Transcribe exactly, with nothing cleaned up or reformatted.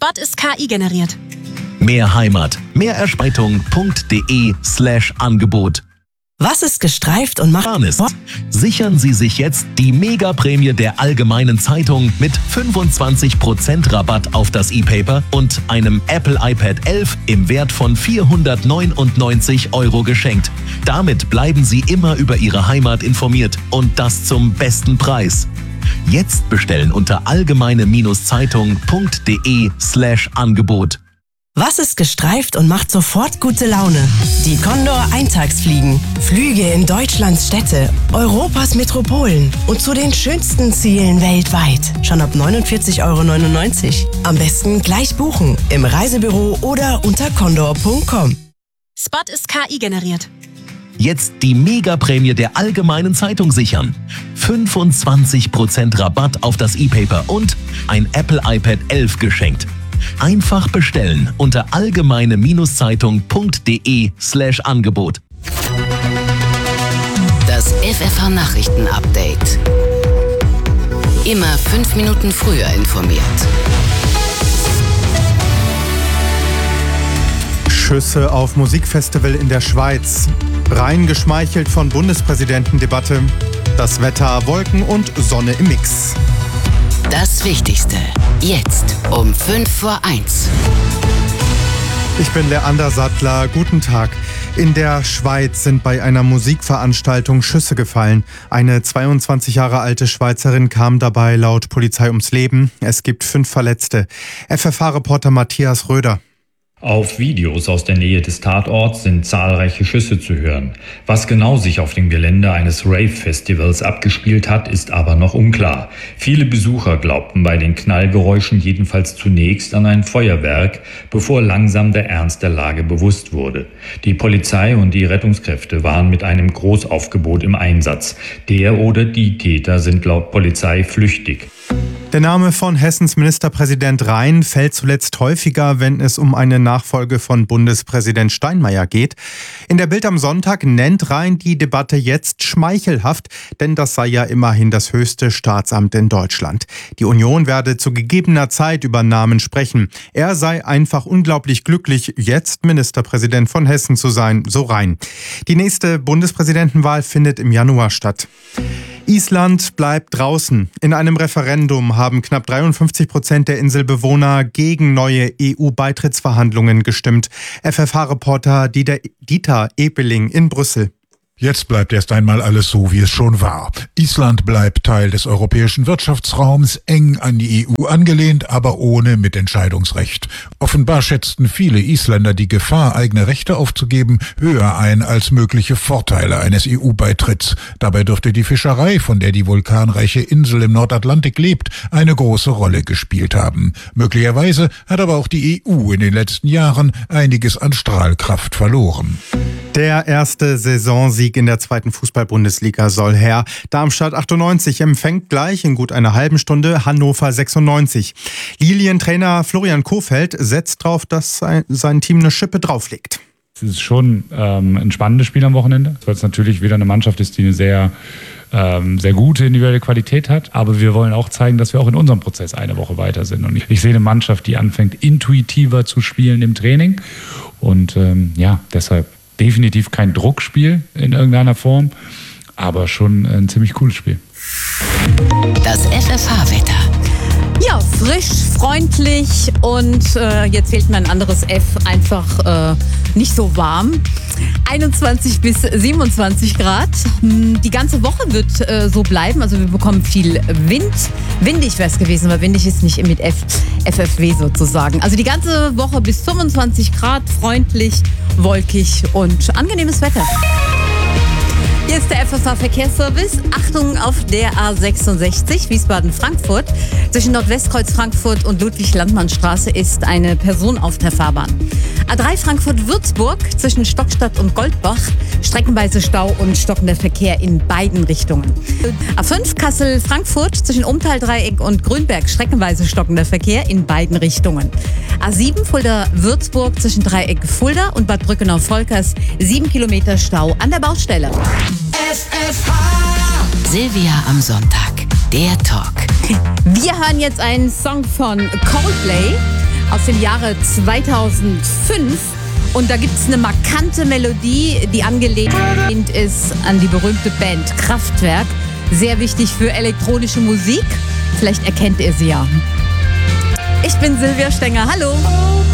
Spot ist K I generiert. Mehr Heimat, mehr Erspeitung.de slash Angebot. Was ist gestreift und macht Ist. Sichern Sie sich jetzt die Mega-Prämie der Allgemeinen Zeitung mit fünfundzwanzig Prozent Rabatt auf das E-Paper und einem Apple iPad elf im Wert von vierhundertneunundneunzig Euro geschenkt. Damit bleiben Sie immer über Ihre Heimat informiert und das zum besten Preis. Jetzt bestellen unter allgemeine-zeitung.de slash Angebot. Was ist gestreift und macht sofort gute Laune? Die Condor Eintagsfliegen. Flüge in Deutschlands Städte, Europas Metropolen und zu den schönsten Zielen weltweit. Schon ab neunundvierzig Euro neunundneunzig. Am besten gleich buchen im Reisebüro oder unter condor punkt com. Spot ist K I generiert. Jetzt die Mega-Prämie der Allgemeinen Zeitung sichern. fünfundzwanzig Prozent Rabatt auf das E-Paper und ein Apple iPad elf geschenkt. Einfach bestellen unter allgemeine-zeitung.de slash Angebot. Das F F H-Nachrichten-Update. Immer fünf Minuten früher informiert. Schüsse auf Musikfestival in der Schweiz. Rein geschmeichelt von Bundespräsidentendebatte. Das Wetter, Wolken und Sonne im Mix. Das Wichtigste. Jetzt um fünf vor eins. Ich bin Leander Sattler. Guten Tag. In der Schweiz sind bei einer Musikveranstaltung Schüsse gefallen. Eine zweiundzwanzig Jahre alte Schweizerin kam dabei laut Polizei ums Leben. Es gibt fünf Verletzte. F F H-Reporter Matthias Röder. Auf Videos aus der Nähe des Tatorts sind zahlreiche Schüsse zu hören. Was genau sich auf dem Gelände eines Rave-Festivals abgespielt hat, ist aber noch unklar. Viele Besucher glaubten bei den Knallgeräuschen jedenfalls zunächst an ein Feuerwerk, bevor langsam der Ernst der Lage bewusst wurde. Die Polizei und die Rettungskräfte waren mit einem Großaufgebot im Einsatz. Der oder die Täter sind laut Polizei flüchtig. Der Name von Hessens Ministerpräsident Rhein fällt zuletzt häufiger, wenn es um eine Nachfolge von Bundespräsident Steinmeier geht. In der Bild am Sonntag nennt Rhein die Debatte jetzt schmeichelhaft, denn das sei ja immerhin das höchste Staatsamt in Deutschland. Die Union werde zu gegebener Zeit über Namen sprechen. Er sei einfach unglaublich glücklich, jetzt Ministerpräsident von Hessen zu sein, so Rhein. Die nächste Bundespräsidentenwahl findet im Januar statt. Island bleibt draußen. In einem Referendum haben knapp dreiundfünfzig Prozent der Inselbewohner gegen neue E U-Beitrittsverhandlungen gestimmt. F F H-Reporter Dieter Ebeling in Brüssel. Jetzt bleibt erst einmal alles so, wie es schon war. Island bleibt Teil des europäischen Wirtschaftsraums, eng an die E U angelehnt, aber ohne Mitentscheidungsrecht. Offenbar schätzten viele Isländer die Gefahr, eigene Rechte aufzugeben, höher ein als mögliche Vorteile eines E U-Beitritts. Dabei dürfte die Fischerei, von der die vulkanreiche Insel im Nordatlantik lebt, eine große Rolle gespielt haben. Möglicherweise hat aber auch die E U in den letzten Jahren einiges an Strahlkraft verloren. Der erste Saisonsieg in der zweiten Fußball-Bundesliga soll her. Darmstadt achtundneunzig empfängt gleich in gut einer halben Stunde Hannover sechsundneunzig. Lilientrainer Florian Kohfeldt setzt darauf, dass sein, sein Team eine Schippe drauflegt. Es ist schon ähm, ein spannendes Spiel am Wochenende, weil es natürlich wieder eine Mannschaft ist, die eine sehr, ähm, sehr gute individuelle Qualität hat. Aber wir wollen auch zeigen, dass wir auch in unserem Prozess eine Woche weiter sind. Und ich, ich sehe eine Mannschaft, die anfängt, intuitiver zu spielen im Training. Und ähm, ja, deshalb definitiv kein Druckspiel in irgendeiner Form, aber schon ein ziemlich cooles Spiel. Das F F H-Wetter. Ja, frisch, freundlich und äh, jetzt fehlt mir ein anderes F, einfach äh, nicht so warm. einundzwanzig bis siebenundzwanzig Grad. Die ganze Woche wird äh, so bleiben, also wir bekommen viel Wind. Windig wäre es gewesen, aber windig ist nicht mit F, F F W sozusagen. Also die ganze Woche bis fünfundzwanzig Grad, freundlich, wolkig und angenehmes Wetter. Hier ist der F F H-Verkehrsservice. Achtung auf der A sechsundsechzig Wiesbaden-Frankfurt. Zwischen Nordwestkreuz Frankfurt und Ludwig-Landmann-Straße ist eine Person auf der Fahrbahn. A drei Frankfurt-Würzburg zwischen Stockstadt und Goldbach. Streckenweise Stau und stockender Verkehr in beiden Richtungen. A fünf Kassel-Frankfurt zwischen Umtaldreieck und Grünberg. Streckenweise stockender Verkehr in beiden Richtungen. A sieben Fulda-Würzburg zwischen Dreieck Fulda und Bad Brückenau-Volkers. Sieben Kilometer Stau an der Baustelle. F F H. Silvia am Sonntag. Der Talk. Wir hören jetzt einen Song von Coldplay. aus dem Jahre zweitausendfünf. Und da gibt es eine markante Melodie, die angelehnt ist an die berühmte Band Kraftwerk. Sehr wichtig für elektronische Musik. Vielleicht erkennt ihr sie ja. Ich bin Silvia Stenger. Hallo.